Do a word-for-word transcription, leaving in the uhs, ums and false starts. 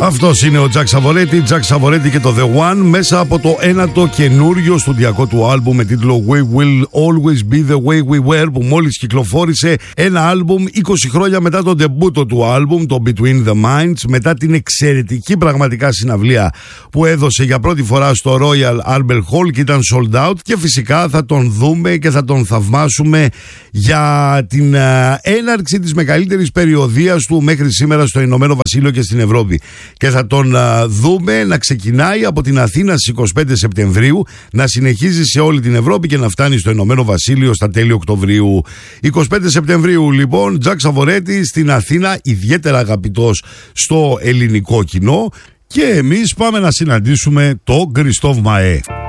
Αυτός είναι ο Jack Savoretti, Jack Savoretti και το The One, μέσα από το ένατο καινούριο στουδιακό του άλμπουμ με τίτλο We Will Always Be The Way We Were, που μόλις κυκλοφόρησε, ένα άλμπουμ είκοσι χρόνια μετά το ντεμπούτο του άλμπουμ, το Between The Minds, μετά την εξαιρετική πραγματικά συναυλία που έδωσε για πρώτη φορά στο Royal Albert Hall και ήταν sold out, και φυσικά θα τον δούμε και θα τον θαυμάσουμε για την uh, έναρξη της μεγαλύτερης περιοδείας του μέχρι σήμερα στο Ηνωμένο Βασίλειο και στην Ευρώπη. Και θα τον uh, δούμε να ξεκινάει από την Αθήνα στις είκοσι πέντε Σεπτεμβρίου, να συνεχίζει σε όλη την Ευρώπη και να φτάνει στο Ηνωμένο Βασίλειο στα τέλη Οκτωβρίου. είκοσι πέντε Σεπτεμβρίου λοιπόν, Jack Savoretti στην Αθήνα, ιδιαίτερα αγαπητός στο ελληνικό κοινό. Και εμείς πάμε να συναντήσουμε τον Κριστόφ Μαέ.